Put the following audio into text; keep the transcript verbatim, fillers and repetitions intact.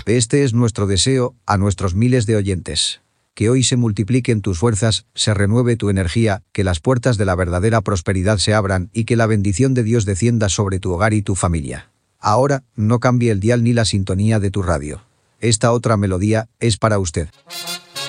Este es nuestro deseo a nuestros miles de oyentes. Que hoy se multipliquen tus fuerzas, se renueve tu energía, que las puertas de la verdadera prosperidad se abran y que la bendición de Dios descienda sobre tu hogar y tu familia. Ahora, no cambie el dial ni la sintonía de tu radio. Esta otra melodía es para usted.